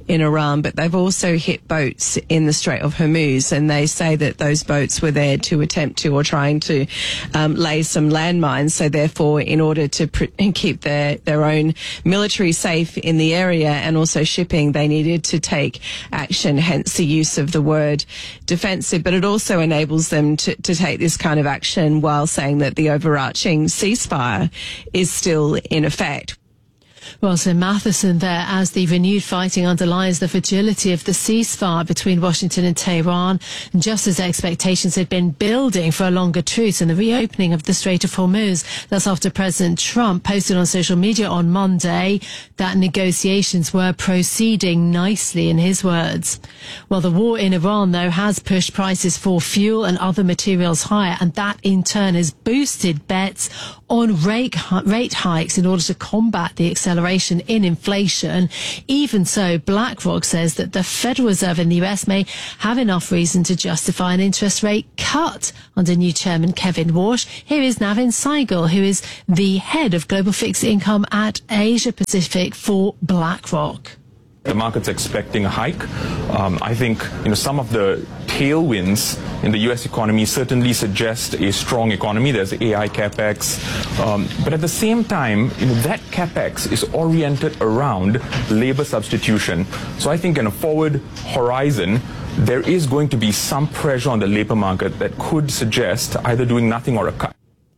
in Iran, but they've also hit boats in the Strait of Hormuz, and they say that those boats were there to attempt to or trying to lay some landmines. So therefore, in order to keep their own military safe in the area and also shipping, they needed to take action, hence the use of the word defensive. But it also enables them to take this kind of action while saying that the overarching ceasefire is still in effect. Well, so Matheson there, as the renewed fighting underlines the fragility of the ceasefire between Washington and Tehran, and just as expectations had been building for a longer truce and the reopening of the Strait of Hormuz. That's after President Trump posted on social media on Monday that negotiations were proceeding nicely, in his words. Well, the war in Iran, though, has pushed prices for fuel and other materials higher, and that in turn has boosted bets on rate hikes in order to combat the acceleration in inflation. Even so, BlackRock says that the Federal Reserve in the US may have enough reason to justify an interest rate cut under new chairman Kevin Warsh. Here is Navin Saigal, who is the head of global fixed income at Asia Pacific for BlackRock. The market's expecting a hike. I think some of the tailwinds in the U.S. economy certainly suggest a strong economy. There's AI capex, but at the same time, that capex is oriented around labor substitution. So I think in a forward horizon, there is going to be some pressure on the labor market that could suggest either doing nothing or a cut.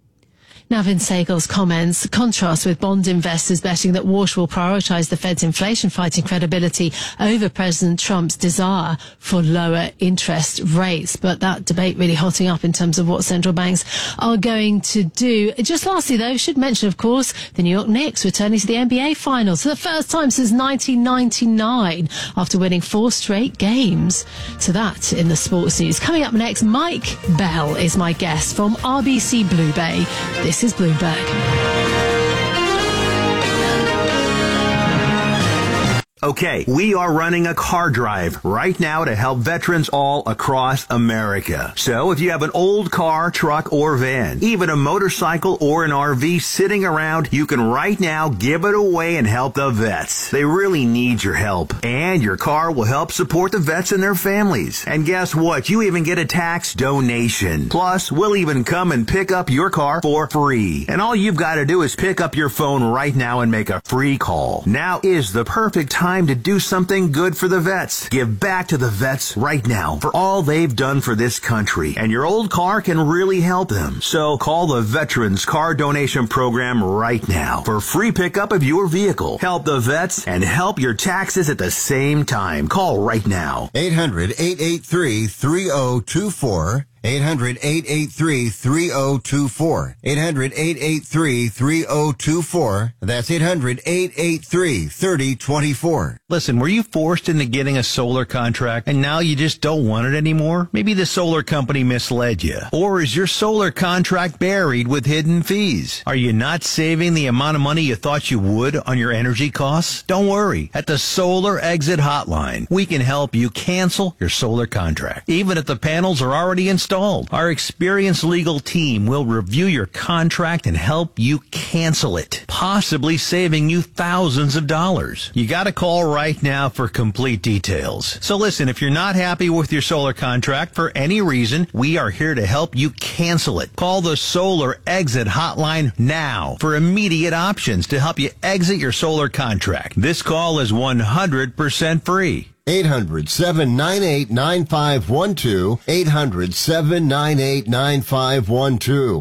Navin Saigal's comments contrast with bond investors betting that Warsh will prioritise the Fed's inflation-fighting credibility over President Trump's desire for lower interest rates. But that debate really hotting up in terms of what central banks are going to do. Just lastly, though, should mention, of course, the New York Knicks returning to the NBA Finals for the first time since 1999 after winning 4 straight games. So that in the sports news. Coming up next, Mike Bell is my guest from RBC Blue Bay. This is Bloomberg. Okay, we are running a car drive right now to help veterans all across America. So if you have an old car, truck, or van, even a motorcycle or an RV sitting around, you can right now give it away and help the vets. They really need your help. And your car will help support the vets and their families. And guess what? You even get a tax donation. Plus, we'll even come and pick up your car for free. And all you've got to do is pick up your phone right now and make a free call. Now is the perfect time to do something good for the vets. Give back to the vets right now for all they've done for this country. And your old car can really help them. So call the Veterans Car Donation Program right now for free pickup of your vehicle. Help the vets and help your taxes at the same time. Call right now. 800-883-3024. 800-883-3024. 800-883-3024. That's 800-883-3024. Listen, were you forced into getting a solar contract and now you just don't want it anymore? Maybe the solar company misled you. Or is your solar contract buried with hidden fees? Are you not saving the amount of money you thought you would on your energy costs? Don't worry. At the Solar Exit Hotline, we can help you cancel your solar contract, even if the panels are already installed. Our experienced legal team will review your contract and help you cancel it, possibly saving you thousands of dollars. You got to call right now for complete details. So listen, if you're not happy with your solar contract for any reason, we are here to help you cancel it. Call the Solar Exit Hotline now for immediate options to help you exit your solar contract. This call is 100% free. 800-798-9512. 800-798-9512.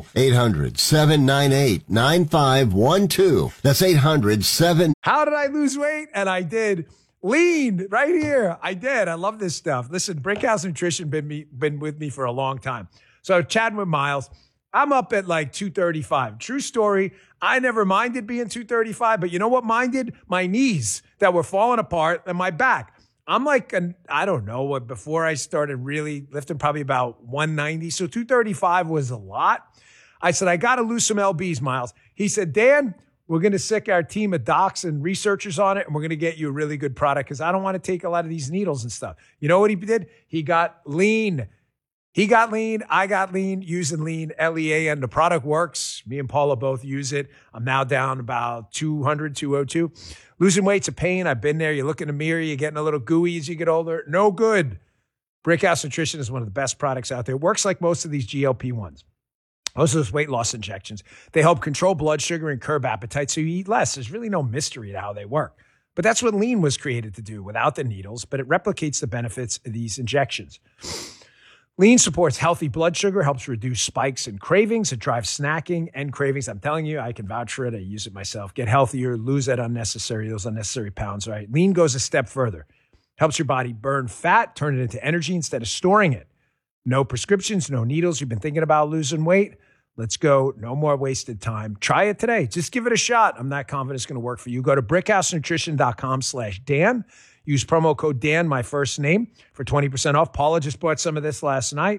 800-798-9512. That's 800-7. How did I lose weight? And I did. Lean right here. I did. I love this stuff. Listen, Brinkhouse Nutrition been with me for a long time. So chatting with Miles, I'm up at like 235. True story. I never minded being 235, but you know what minded? My knees that were falling apart and my back. I'm like, I don't know what, before I started really lifting, probably about 190. So 235 was a lot. I said, I got to lose some lbs, Miles. He said, Dan, we're going to sick our team of docs and researchers on it, and we're going to get you a really good product because I don't want to take a lot of these needles and stuff. You know what he did? He got Lean. He got lean. I got lean using lean, L-E-A-N. The product works. Me and Paula both use it. I'm now down about 200, 202. Losing weight's a pain. I've been there. You look in the mirror, you're getting a little gooey as you get older. No good. Brickhouse Nutrition is one of the best products out there. It works like most of these GLP-1s. Most of those weight loss injections. They help control blood sugar and curb appetite so you eat less. There's really no mystery to how they work. But that's what lean was created to do without the needles, but it replicates the benefits of these injections. Lean supports healthy blood sugar, helps reduce spikes and cravings. It drives snacking and cravings. I'm telling you, I can vouch for it. I use it myself. Get healthier, lose those unnecessary pounds, right? Lean goes a step further. Helps your body burn fat, turn it into energy instead of storing it. No prescriptions, no needles. You've been thinking about losing weight? Let's go. No more wasted time. Try it today. Just give it a shot. I'm not confident it's going to work for you. Go to brickhousenutrition.com/Dan. Use promo code Dan, my first name, for 20% off. Paula just bought some of this last night.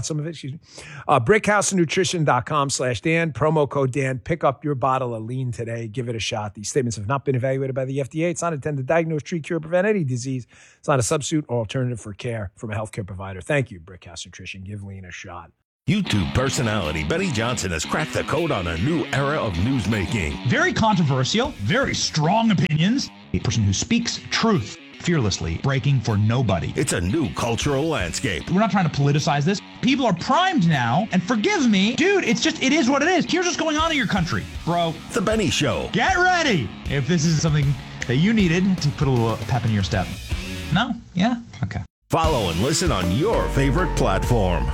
brickhousenutrition.com/Dan. Promo code Dan. Pick up your bottle of lean today. Give it a shot. These statements have not been evaluated by the FDA. It's not intended to diagnose, treat, cure, prevent any disease. It's not a substitute or alternative for care from a healthcare provider. Thank you, Brickhouse Nutrition. Give lean a shot. YouTube personality Benny Johnson has cracked the code on a new era of newsmaking. Very controversial, very strong opinions. A person who speaks truth fearlessly, breaking for nobody. It's a new cultural landscape. We're not trying to politicize this. People are primed now, and forgive me, dude, it is what it is. Here's what's going on in your country, bro. The Benny Show. Get ready if this is something that you needed to put a little pep in your step. No? Yeah? Okay. Follow and listen on your favorite platform.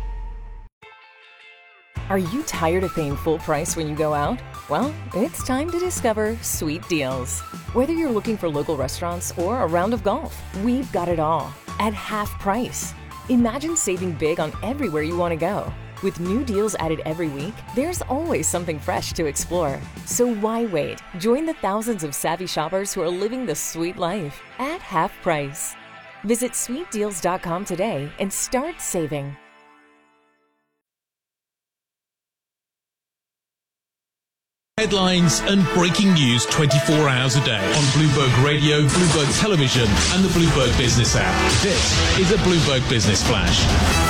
Are you tired of paying full price when you go out? Well, it's time to discover Sweet Deals. Whether you're looking for local restaurants or a round of golf, we've got it all at half price. Imagine saving big on everywhere you want to go. With new deals added every week, there's always something fresh to explore. So why wait? Join the thousands of savvy shoppers who are living the sweet life at half price. Visit sweetdeals.com today and start saving. Headlines and breaking news 24 hours a day on Bloomberg Radio, Bloomberg Television, and the Bloomberg Business app. This is a Bloomberg Business Flash.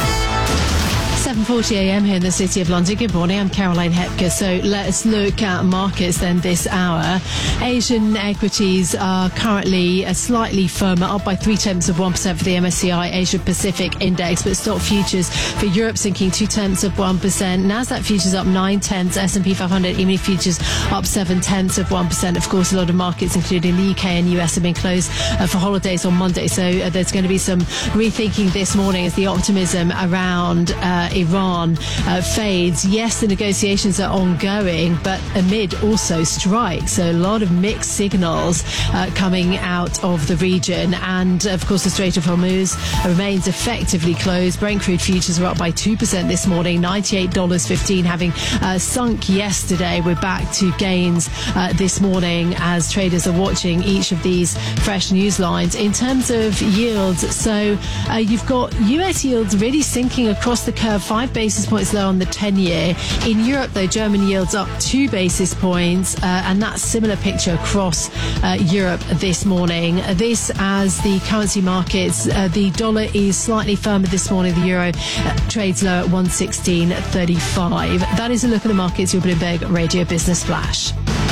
7:40 a.m. here in the City of London. Good morning, I'm Caroline Hepker. So let's look at markets then this hour. Asian equities are currently slightly firmer, up by 0.3% for the MSCI Asia Pacific Index, but stock futures for Europe sinking 0.2%. Nasdaq futures up 0.9%, S&P 500 E-mini futures up 0.7%. Of course, a lot of markets, including the UK and US, have been closed for holidays on Monday. So there's going to be some rethinking this morning as the optimism around Iran fades. Yes, the negotiations are ongoing, but amid also strikes. So a lot of mixed signals coming out of the region. And of course, the Strait of Hormuz remains effectively closed. Brent crude futures are up by 2% this morning, $98.15, having sunk yesterday. We're back to gains this morning as traders are watching each of these fresh news lines. In terms of yields, so you've got US yields really sinking across the curve, 5 basis points low on the 10-year. In Europe, though, German yields up 2 basis points, and that's similar picture across Europe this morning. This as the currency markets, the dollar is slightly firmer this morning. The euro trades low at 116.35. That is a look at the markets, your Bloomberg Radio Business Flash.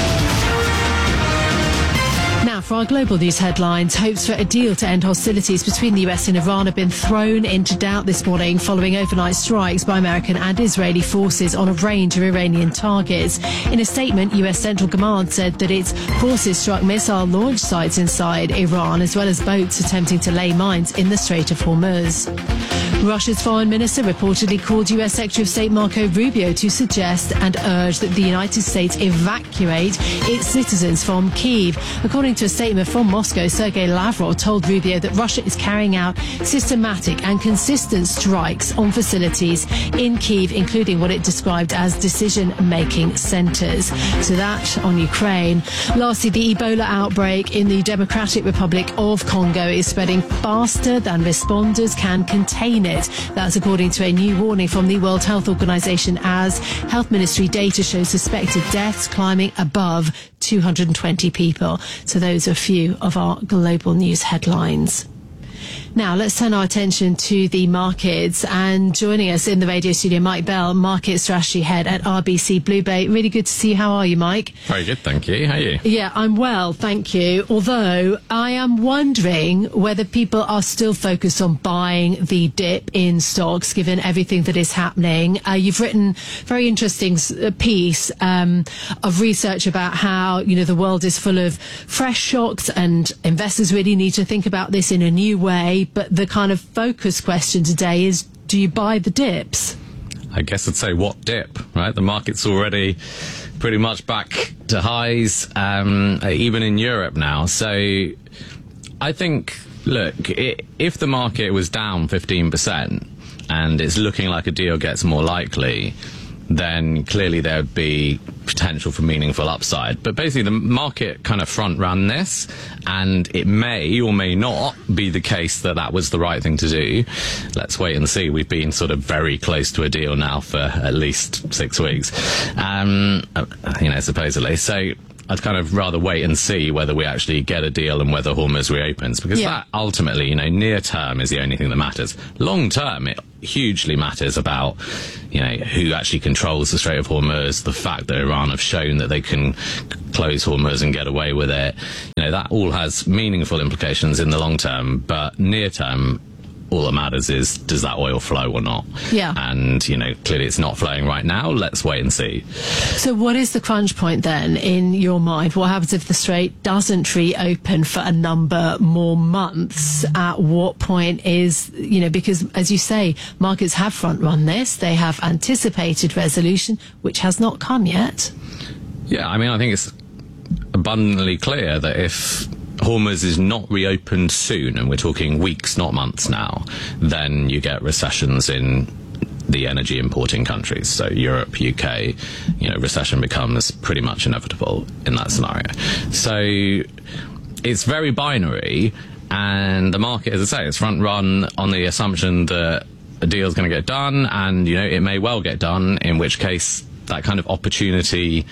Now, for our global news headlines, hopes for a deal to end hostilities between the US and Iran have been thrown into doubt this morning following overnight strikes by American and Israeli forces on a range of Iranian targets. In a statement, US Central Command said that its forces struck missile launch sites inside Iran, as well as boats attempting to lay mines in the Strait of Hormuz. Russia's foreign minister reportedly called US Secretary of State Marco Rubio to suggest and urge that the United States evacuate its citizens from Kyiv. According to a statement from Moscow, Sergei Lavrov told Rubio that Russia is carrying out systematic and consistent strikes on facilities in Kyiv, including what it described as decision-making centers. So that on Ukraine. Lastly, the Ebola outbreak in the Democratic Republic of Congo is spreading faster than responders can contain it. That's according to a new warning from the World Health Organization, as Health Ministry data shows suspected deaths climbing above 220 people. So those are a few of our global news headlines. Now, let's turn our attention to the markets, and joining us in the radio studio, Mike Bell, Market Strategy Head at RBC BlueBay. Really good to see you. How are you, Mike? Very good, thank you. How are you? Yeah, I'm well, thank you. Although I am wondering whether people are still focused on buying the dip in stocks, given everything that is happening. You've written a very interesting piece of research about how, you know, the world is full of fresh shocks and investors really need to think about this in a new way. But the kind of focus question today is, do you buy the dips? I guess I'd say what dip, right? The market's already pretty much back to highs, even in Europe now. So I think, look, if the market was down 15% and it's looking like a deal gets more likely, then clearly there would be potential for meaningful upside. But basically the market kind of front ran this, and it may or may not be the case that that was the right thing to do. Let's wait and see. We've been sort of very close to a deal now for at least 6 weeks, supposedly. So I'd kind of rather wait and see whether we actually get a deal and whether Hormuz reopens, because that ultimately, near term is the only thing that matters. Long term, it hugely matters about, who actually controls the Strait of Hormuz, the fact that Iran have shown that they can close Hormuz and get away with it. That all has meaningful implications in the long term, but near term, all that matters is, does that oil flow or not? Yeah. And, clearly it's not flowing right now. Let's wait and see. So what is the crunch point then in your mind? What happens if the Strait doesn't reopen for a number more months? At what point is, because as you say, markets have front run this. They have anticipated resolution, which has not come yet. Yeah, I think it's abundantly clear that if Hormuz is not reopened soon, and we're talking weeks, not months now, then you get recessions in the energy importing countries. So Europe, UK, recession becomes pretty much inevitable in that scenario. So it's very binary, and the market, as I say, is front run on the assumption that a deal is going to get done, and, it may well get done, in which case that kind of opportunity,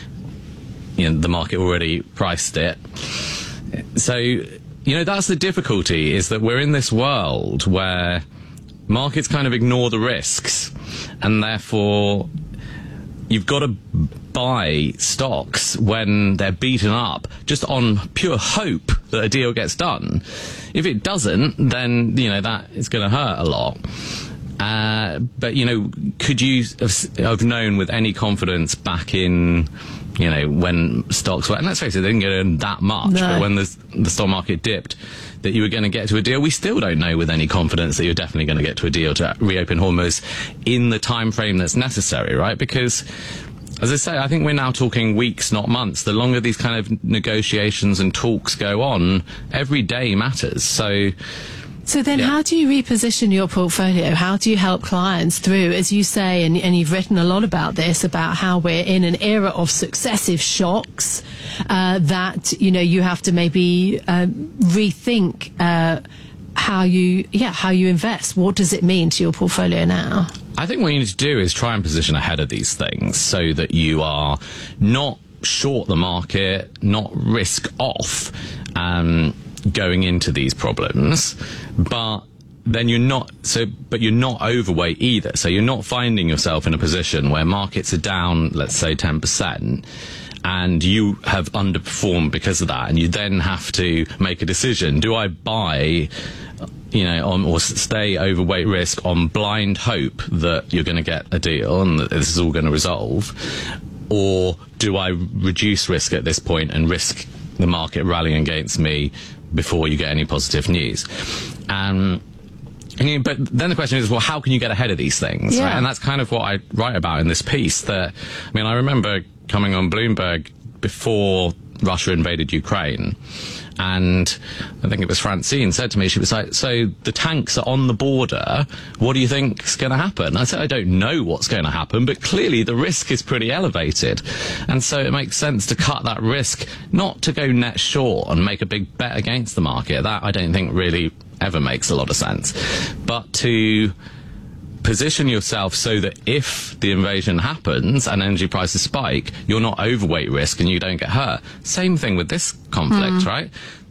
the market already priced it. So, that's the difficulty, is that we're in this world where markets kind of ignore the risks, and therefore you've got to buy stocks when they're beaten up just on pure hope that a deal gets done. If it doesn't, then, that is going to hurt a lot. But, could you have known with any confidence back in, when stocks were, and let's face it, they didn't get in that much, but when the stock market dipped, that you were going to get to a deal? We still don't know with any confidence that you're definitely going to get to a deal to reopen Hormuz in the time frame that's necessary, right? Because, as I say, I think we're now talking weeks, not months. The longer these kind of negotiations and talks go on, every day matters. So then how do you reposition your portfolio? How do you help clients through, as you say, and you've written a lot about this, about how we're in an era of successive shocks, that, you have to maybe rethink how you invest. What does it mean to your portfolio now? I think what you need to do is try and position ahead of these things so that you are not short the market, not risk off, going into these problems, but then you're not overweight either. So you're not finding yourself in a position where markets are down, let's say 10%, and you have underperformed because of that, and you then have to make a decision. Do I buy, or stay overweight risk on blind hope that you're going to get a deal and that this is all going to resolve? Or do I reduce risk at this point and risk the market rallying against me before you get any positive news? But then the question is, well, how can you get ahead of these things? Yeah. Right? And that's kind of what I write about in this piece. That, I remember coming on Bloomberg before Russia invaded Ukraine, and I think it was Francine said to me, she was like, so the tanks are on the border, what do you think is going to happen? I said, I don't know what's going to happen, but clearly the risk is pretty elevated. And so it makes sense to cut that risk, not to go net short and make a big bet against the market. That I don't think really ever makes a lot of sense. But to position yourself so that if the invasion happens and energy prices spike, you're not overweight risk and you don't get hurt. Same thing with this conflict, right?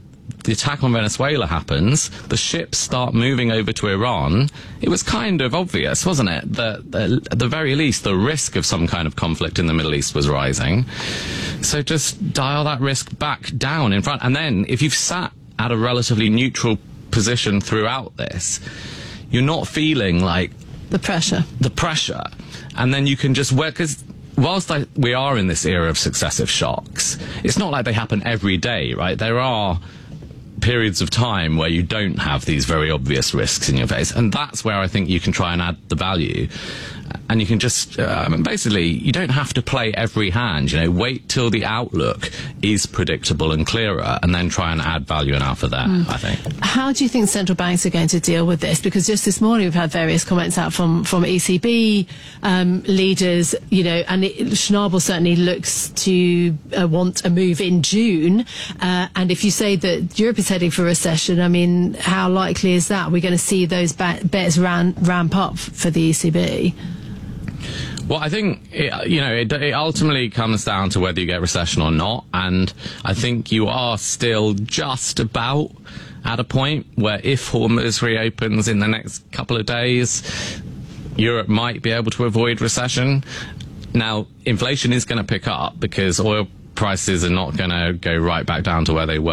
the attack on Venezuela happens, the ships start moving over to Iran, it was kind of obvious, wasn't it, that at the very least the risk of some kind of conflict in the Middle East was rising. So just dial that risk back down in front. And then if you've sat at a relatively neutral position throughout this, you're not feeling like the pressure. And then you can just work, because whilst we are in this era of successive shocks, it's not like they happen every day, right? There are periods of time where you don't have these very obvious risks in your face, and that's where I think you can try and add the value. And you can just basically, you don't have to play every hand, wait till the outlook is predictable and clearer, and then try and add value and alpha there, I think. How do you think central banks are going to deal with this? Because just this morning we've had various comments out from ECB leaders, and Schnabel certainly looks to want a move in June. And if you say that Europe is heading for recession, I mean, how likely is that? We're going to see those bets ramp up for the ECB? Well, I think, it ultimately comes down to whether you get recession or not. And I think you are still just about at a point where if Hormuz reopens in the next couple of days, Europe might be able to avoid recession. Now, inflation is going to pick up because oil prices are not going to go right back down to where they were